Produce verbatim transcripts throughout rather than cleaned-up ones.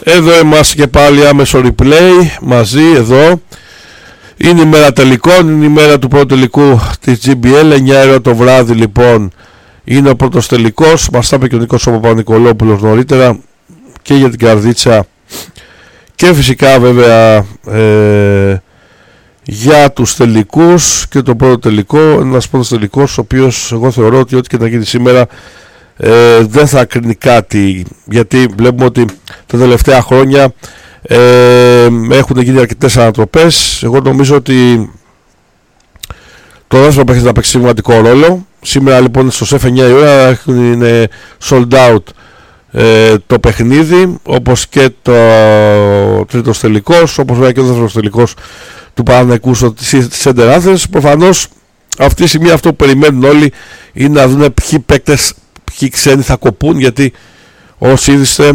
Εδώ είμαστε και πάλι άμεσο replay μαζί εδώ. Είναι η μέρα τελικών, είναι η μέρα του πρώτου τελικού της τζι μπι ελ. εννιά ώρα το βράδυ λοιπόν είναι ο πρώτος τελικός. Μας τα είπε και ο Νίκος Παπα-Νικολόπουλος νωρίτερα και για την καρδίτσα και φυσικά βέβαια ε, για τους τελικούς και το πρώτο τελικό. Ένας πρώτος τελικός ο οποίος εγώ θεωρώ ότι ό,τι και να γίνει σήμερα ε, δεν θα κρίνει κάτι, γιατί βλέπουμε ότι τα τελευταία χρόνια ε, έχουν γίνει αρκετές ανατροπές. Εγώ νομίζω ότι το δεύτερο παιχνίδι θα παίξει σημαντικό ρόλο. Σήμερα λοιπόν στο ΣΕΦ εννιά η ώρα είναι sold out ε, το παιχνίδι, όπως και το τρίτος τελικός, όπως βέβαια και ο δεύτερος τελικός του Παναθηναϊκού στο Center Athens. Προφανώς αυτή τη στιγμή αυτό που περιμένουν όλοι είναι να δουν ποιοι παίκτες, ποιοι ξένοι θα κοπούν, γιατί όσοι είδηστε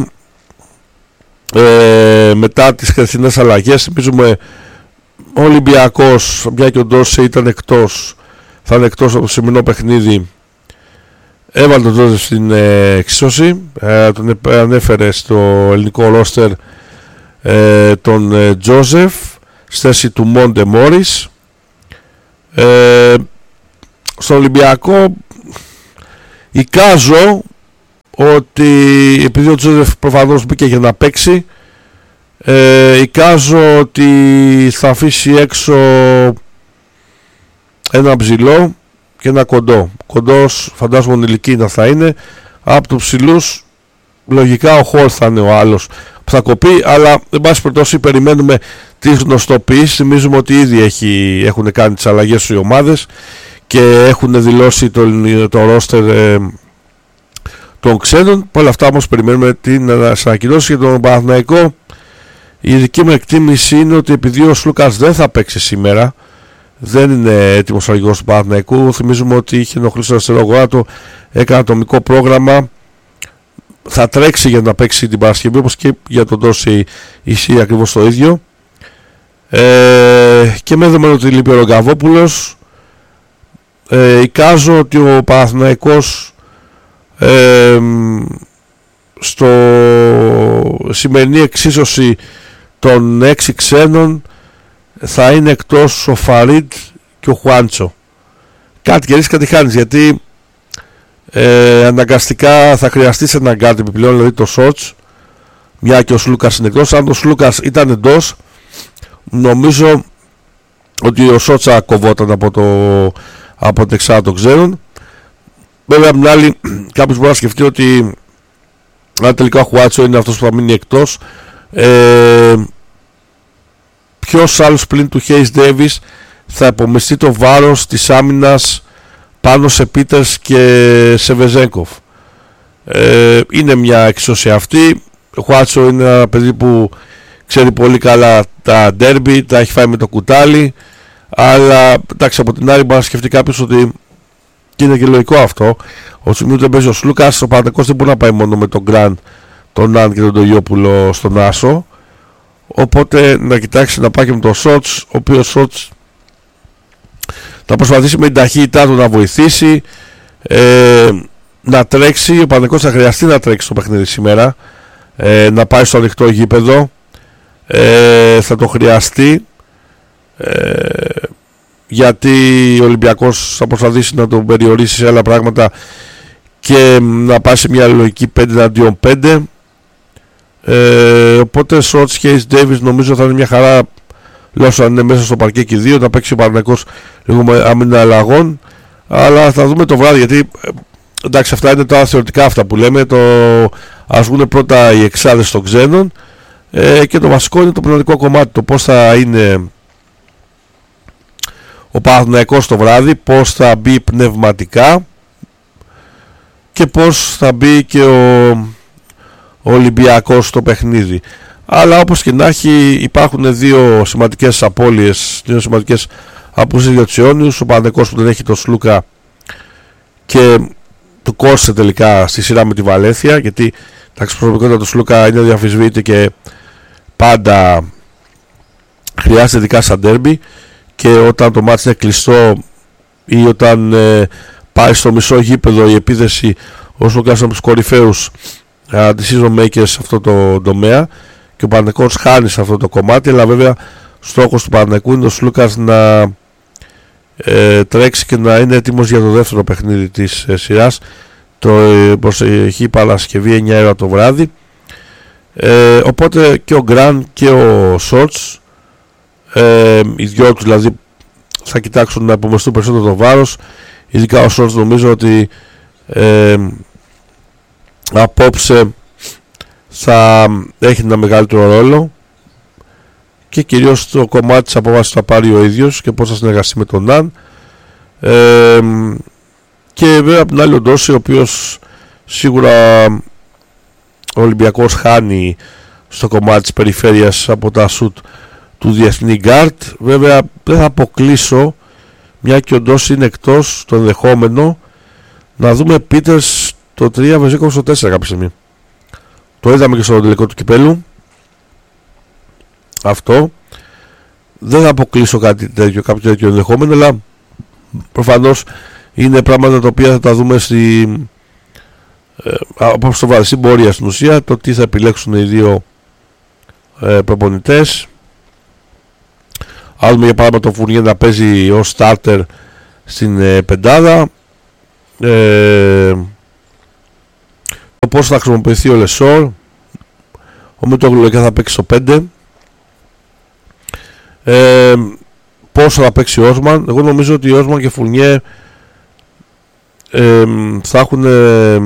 ε, μετά τις χθεσινές αλλαγές, θυμίζουμε ο Ολυμπιακός, μια και ο Ντόρσε ήταν εκτός, θα είναι εκτός από το σημερινό παιχνίδι, έβαλε τον Τζόζεφ στην ε, εξίσωση, ε, τον ανέφερε στο ελληνικό ρόστερ ε, τον ε, Τζόζεφ στη θέση του Μόντε Μόρις. ε, στον Ολυμπιακό εικάζω ότι επειδή ο Τζόζεφ προφανώς μπήκε για να παίξει, ε, εικάζω ότι θα αφήσει έξω ένα ψηλό και ένα κοντό. Κοντός φαντάζομαι ηλικίνα θα είναι. Από τους ψηλούς λογικά ο Χόρ θα είναι ο άλλος που θα κοπεί, αλλά εν πάση περιπτώσει περιμένουμε τις γνωστοποιήσεις. Θυμίζουμε ότι ήδη έχει, έχουν κάνει τις αλλαγές οι ομάδες και έχουν δηλώσει το, το ρόστερ ε, των ξένων. Όλα αυτά όμως περιμένουμε την ανακοινώση για τον Παναθηναϊκό. Η δική μου εκτίμηση είναι ότι επειδή ο Σλούκας δεν θα παίξει σήμερα, δεν είναι έτοιμος ο αρχηγός του Παναθηναϊκού. Θυμίζουμε ότι είχε ενοχλήσει το αριστερό γόνατο, έκανε ατομικό πρόγραμμα, θα τρέξει για να παίξει την Παρασκευή, όπως και για τον Τόση ισχύει ακριβώς το ίδιο. Ε, και με δεδομένο ότι λείπει ο Ρογκαβόπουλος, ε, εικάζω ότι ο Παναθηναϊκός ε, στο σημερινή εξίσωση των έξι ξένων θα είναι εκτός ο Φαρίτ και ο Χουάντσο. Κάτι κερδίσεις, κάτι χάνεις, γιατί ε, αναγκαστικά θα χρειαστεί σε έναν γκάρντ επιπλέον, δηλαδή το Σότς, μια και ο Σλούκας είναι εκτός. Αν ο Σλούκας ήταν εντός, νομίζω ότι ο Σότσα κοβόταν από, το, από την εξάδα των ξένων. Βέβαια απ' την άλλη κάποιος μπορεί να σκεφτεί ότι αν τελικά ο Χουάντσο είναι αυτός που θα μείνει εκτός, ε, ποιος άλλος πλην του Χέις Ντέβις θα υπομειστεί το βάρος της άμυνας πάνω σε Πίτερς και σε Βεζέγκοφ. Ε, είναι μια εξίσωση αυτή. Ο Χουάντσο είναι ένα παιδί που ξέρει πολύ καλά τα ντέρμπι, τα έχει φάει με το κουτάλι, αλλά εντάξει, από την άλλη μπορεί να σκεφτεί κάποιος ότι, και είναι και λογικό αυτό, ο σημείο δεν παίζει ο Σλούκας, ο Παναθηναϊκός δεν μπορεί να πάει μόνο με τον Γκραντ, τον Ναν και τον Τογιόπουλο στον Άσο, οπότε να κοιτάξει να πάει και με τον Σότς, ο οποίος Σότς θα προσπαθήσει με την ταχύτητά του να βοηθήσει, ε, να τρέξει. Ο Παναθηναϊκός θα χρειαστεί να τρέξει το παιχνίδι σήμερα, ε, να πάει στο ανοιχτό γήπεδο, ε, θα το χρειαστεί, ε, γιατί ο Ολυμπιακός θα προσπαθήσει να τον περιορίσει σε άλλα πράγματα και να πάει σε μια λογική πέντε εναντίον πέντε. Ε, οπότε Σότς, Χέις, Ντέβις νομίζω θα είναι μια χαρά, λόγω αν είναι μέσα στο παρκέ και δύο, να παίξει ο Παναθηναϊκός λίγο με άμυνα αλλαγών, αλλά θα δούμε το βράδυ, γιατί εντάξει, αυτά είναι τα θεωρητικά αυτά που λέμε, το ας βγουν πρώτα οι εξάδες των ξένων, ε, και το βασικό είναι το πνευματικό κομμάτι, το πώς θα είναι ο Παναθηναϊκός το βράδυ, πώς θα μπει πνευματικά και πώς θα μπει και ο, ο Ολυμπιακός στο παιχνίδι. Αλλά όπως και να έχει, υπάρχουν δύο σημαντικές απώλειες, δύο σημαντικές απουσίες για τους Ιόνιους. Ο Παναθηναϊκός που δεν έχει το Σλούκα και του κόστησε τελικά στη σειρά με τη Βαλένθια, γιατί τα προσωπικότητα του Σλούκα είναι διαφυσβήτητη και πάντα χρειάζεται ειδικά σαν ντέρμπι, και όταν το μάτς είναι κλειστό ή όταν ε, πάει στο μισό γήπεδο η επίδεση, ο Σλούκας είναι από τους κορυφαίους uh, decision makers σε αυτό το τομέα, και ο Παναθηναϊκός χάνει σε αυτό το κομμάτι, αλλά βέβαια στόχος του Παναθηναϊκού είναι ο Σλούκας να ε, τρέξει και να είναι έτοιμος για το δεύτερο παιχνίδι της ε, σειράς, το ε, προσεχή Παρασκευή εννιά ώρα το βράδυ. Ε, οπότε και ο Γκραν και ο Σόρτς, ε, οι δυο τους δηλαδή, θα κοιτάξουν να απομεστούν περισσότερο το βάρος. Ειδικά ο Σόρτς νομίζω ότι ε, απόψε θα έχει ένα μεγαλύτερο ρόλο, και κυρίως το κομμάτι της απόβασης θα πάρει ο ίδιος και πώς θα συνεργαστεί με τον Ναν. Ε, και βέβαια από την άλλη ο Ντόρση, ο οποίος σίγουρα ο Ολυμπιακός χάνει στο κομμάτι της περιφέρειας από τα σουτ του διεθνή γκάρτ. Βέβαια δεν θα αποκλείσω, μια και ο Ντόρση είναι εκτός, το ενδεχόμενο να δούμε Πίτερς το τρία Βεζίκο στο τέσσερα κάποια στιγμή. Το είδαμε και στο τελικό του κυπέλου αυτό. Δεν θα αποκλείσω κάτι τέτοιο, κάποιο τέτοιο ενδεχόμενο, αλλά προφανώς είναι πράγματα τα οποία θα τα δούμε στη, ε, από στο βαρύ συμπόρια στην ουσία, το τι θα επιλέξουν οι δύο ε, προπονητές. Άλλουμε για παράδειγμα το Φουρνιέ να παίζει ως starter στην ε, πεντάδα, ε, το πώς θα χρησιμοποιηθεί ο Λεσόρ. Ο Μητόγλου θα παίξει στο πέντε, ε, πόσο θα παίξει ο Όσμαν. Εγώ νομίζω ότι ο Όσμαν και Φουρνιέ ε, θα έχουν ε,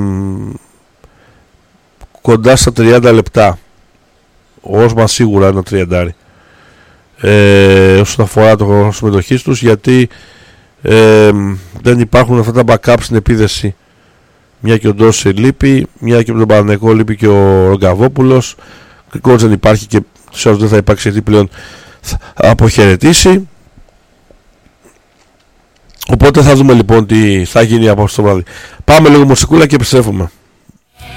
κοντά στα τριάντα λεπτά. Ο Όσμαν σίγουρα ένα τριάντα ε, όσον αφορά το χρόνο συμμετοχής τους, γιατί ε, δεν υπάρχουν αυτά τα backup στην επίδεση. Μια και ο Ντόρση λείπει, μια και με τον Παναθηναϊκό λείπει και ο Ρογκαβόπουλος. Κρικός δεν υπάρχει και τους άλλους δεν θα υπάρξει, γιατί πλέον θα αποχαιρετήσει. Οπότε θα δούμε λοιπόν τι θα γίνει από αυτό το βράδυ. Πάμε λίγο μουσικούλα και επιστρέφουμε.